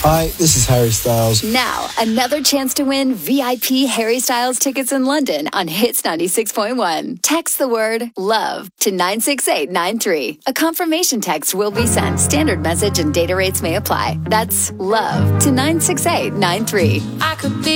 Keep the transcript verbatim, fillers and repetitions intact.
Hi, this is Harry Styles. Now, another chance to win V I P Harry Styles tickets in London on Hits ninety-six point one. Text the word LOVE to nine six eight nine three. A confirmation text will be sent. Standard message and data rates may apply. That's LOVE to nine six eight nine three. I could be